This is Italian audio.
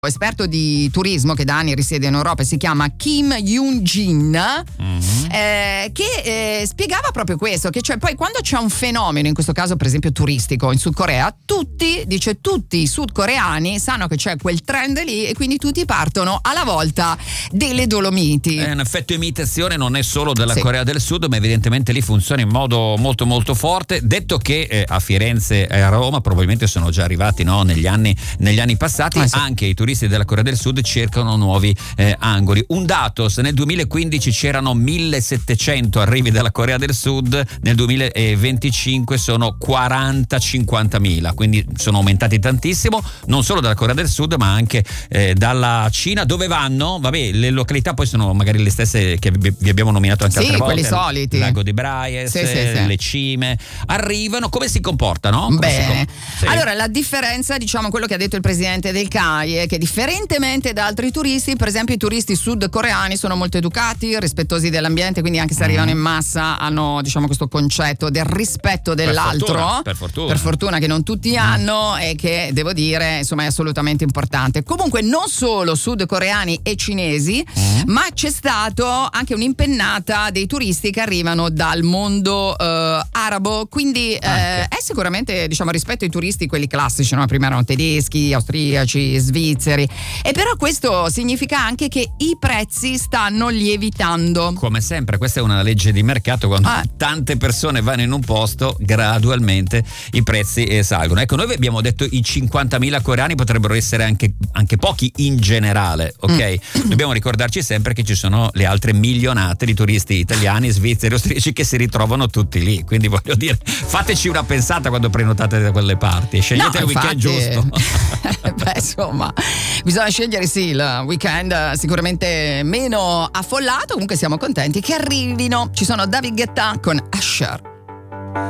esperto di turismo che da anni risiede in Europa, si chiama Kim Yoon-jin, che spiegava proprio questo, che cioè poi quando c'è un fenomeno, in questo caso per esempio turistico in Sud Corea, tutti i sudcoreani sanno che c'è quel trend lì e quindi tutti partono alla volta delle Dolomiti. È un effetto imitazione, non è solo della Corea del Sud, ma evidentemente lì funziona in modo molto molto forte. Detto che a Firenze e a Roma probabilmente sono già arrivati, no, negli anni passati, anche i turisti della Corea del Sud cercano nuovi angoli. Un dato: se nel 2015 c'erano 1700 arrivi dalla Corea del Sud, nel 2025 sono 40-50.000, quindi sono aumentati tantissimo, non solo dalla Corea del Sud ma anche dalla Cina. Dove vanno? Vabbè, le località poi sono magari le stesse che vi abbiamo nominato anche altre volte, quelli soliti, il lago di Braies, le cime, arrivano. Come si comportano? Bene. Allora, la differenza, diciamo, quello che ha detto il presidente del CAI è che differentemente da altri turisti, per esempio i turisti sudcoreani sono molto educati, rispettosi dell'ambiente, quindi anche se arrivano in massa hanno, diciamo, questo concetto del rispetto dell'altro, per fortuna che non tutti hanno, e che devo dire insomma è assolutamente importante. Comunque non solo sudcoreani e cinesi, ma c'è stato anche un'impennata dei turisti che arrivano dal mondo arabo, quindi è sicuramente, diciamo, rispetto ai turisti quelli classici, no? Prima erano tedeschi, austriaci, svizzeri, e però questo significa anche che i prezzi stanno lievitando. Come sempre, questa è una legge di mercato: quando tante persone vanno in un posto, gradualmente i prezzi salgono. Ecco, noi vi abbiamo detto i 50.000 coreani potrebbero essere anche pochi in generale, ok? Dobbiamo ricordarci sempre che ci sono le altre milionate di turisti italiani, svizzeri, austriaci che si ritrovano tutti lì, quindi voglio dire, fateci una pensata quando prenotate da quelle parti, scegliete il weekend giusto. Beh, insomma, bisogna scegliere il weekend sicuramente meno affollato. Comunque siamo contenti che arrivino. Ci sono David Guetta con Usher.